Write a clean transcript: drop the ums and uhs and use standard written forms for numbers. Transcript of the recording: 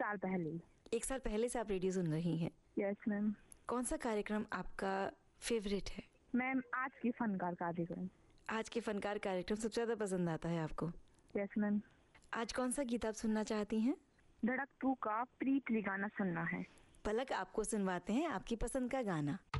साल पहले। 1 साल पहले से आप रेडियो सुन रही हैं? Yes ma'am. कौन सा कार्यक्रम आपका फेवरेट है? मैम आज की फनकार कार्यक्रम। आज के फनकार कार्यक्रम सबसे ज़्यादा पसंद आता है आपको? Yes ma'am. आज कौन सा गीत आप सुनना चाहती हैं? धड़क 2 का प्रीत ली गाना सुनना है। पलक आपको सुनवाते हैं आपकी पसंद का गाना।